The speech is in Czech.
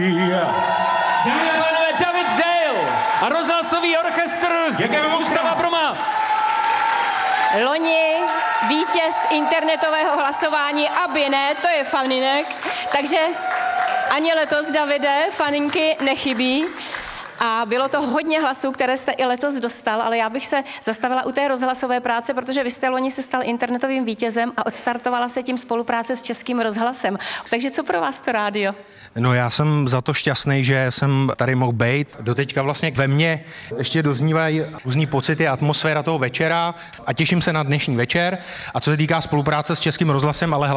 Dámy a pánové, David Dale a rozhlasový orchestr Gustava Broma. Loni vítěz internetového hlasování, aby ne, to je Faninek. Takže ani letos, Davide, faninky nechybí. A bylo to hodně hlasů, které jste i letos dostal, ale já bych se zastavila u té rozhlasové práce, protože vy jste loni se stal internetovým vítězem a odstartovala se tím spolupráce s Českým rozhlasem. Takže co pro vás to rádio? No já jsem za to šťastný, že jsem tady mohl být. Doteďka vlastně ve mně ještě doznívají různý pocity, atmosféra toho večera a těším se na dnešní večer. A co se týká spolupráce s Českým rozhlasem, ale